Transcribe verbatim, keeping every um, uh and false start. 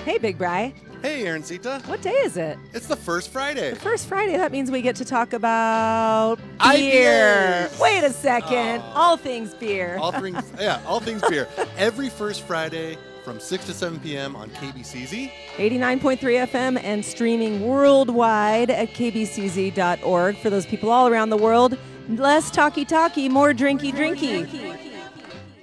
Hey, Big Bri. Hey, Aaroncita. What day is it? It's the first Friday. The first Friday. That means we get to talk about I beer. P As. Wait a second. Oh. All things beer. All things, yeah, all things beer. Every first Friday from six to seven p.m. on K B C Z. eighty-nine point three F M and streaming worldwide at k b c z dot org for those people all around the world. Less talky talky, more drinky drinky.